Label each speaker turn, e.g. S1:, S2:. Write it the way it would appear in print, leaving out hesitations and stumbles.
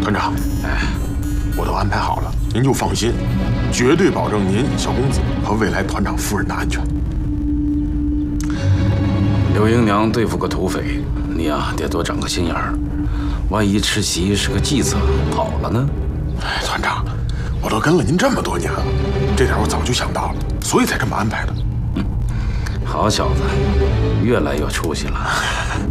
S1: 团长，我都安排好了，您就放心，绝对保证您、小公子和未来团长夫人的安全。
S2: 柳英娘对付个土匪，你呀得多长个心眼儿，万一赤席是个计策跑了呢？
S1: 哎，团长，我都跟了您这么多年了，这点我早就想到了，所以才这么安排的。
S2: 好小子，越来越出息了。